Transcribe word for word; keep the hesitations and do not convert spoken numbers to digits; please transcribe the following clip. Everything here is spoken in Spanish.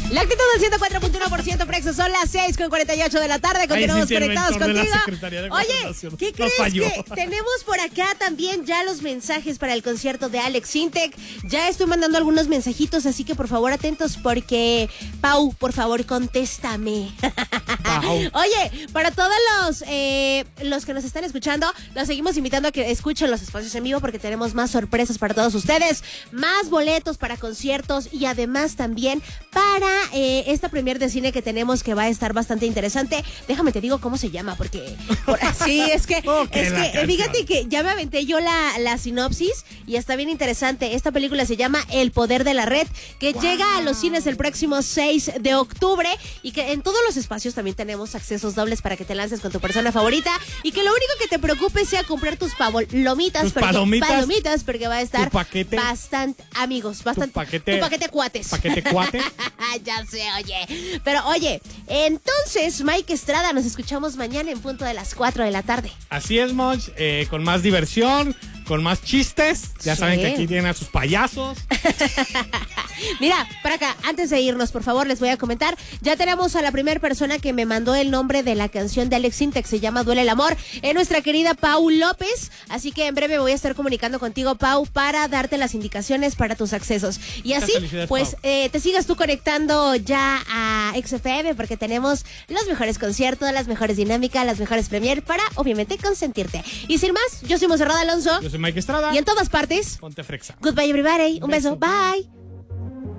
La actitud del ciento cuatro punto uno por ciento Frexo, son las seis con cuarenta y ocho de la tarde. Continuamos sí, conectados contigo. Oye, ¿qué crees que tenemos por acá también ya los mensajes para el concierto de Alex Intec? Ya estoy mandando algunos mensajitos, así que por favor atentos porque Pau, por favor, contéstame. Pau. Oye, para todos los eh, los que nos están escuchando, los seguimos invitando a que escuchen los espacios en vivo porque tenemos más sorpresas para todos ustedes, más boletos para conciertos y además también para eh, esta premier de cine que tenemos que va a estar bastante interesante. Déjame te digo cómo se llama porque por, sí, es que, okay, es que fíjate que ya me aventé yo la, la sinopsis y está bien interesante. Esta película se llama El Poder de la Red, que wow. llega a los cines el próximo seis de octubre y que en todos los espacios también tenemos accesos dobles para que te lances con tu persona favorita y que lo único que te preocupe sea comprar tus palomitas, tus porque, palomitas, palomitas porque va a estar bastante amigos, bastante tu paquete, tu paquete cuates. Paquete cuate. Ya sé, oye. Pero oye, entonces Mike Estrada, nos escuchamos mañana en punto de las cuatro de la tarde. Así es, Monch, eh, con más diversión, con más chistes. Ya sí. saben que aquí tienen a sus payasos. Mira, para acá, antes de irnos, por favor, les voy a comentar. Ya tenemos a la primera persona que me mandó el nombre de la canción de Alex Intec, se llama Duele el Amor, es nuestra querida Pau López. Así que en breve voy a estar comunicando contigo, Pau, para darte las indicaciones para tus accesos. Y así, pues, eh, te sigas tú conectando ya a X F M porque tenemos los mejores conciertos, las mejores dinámicas, las mejores premier para, obviamente, consentirte. Y sin más, yo soy Monserrat Alonso. Yo soy Mike Estrada. Y en todas partes, ponte frexa. Goodbye, everybody. Un beso. Bye.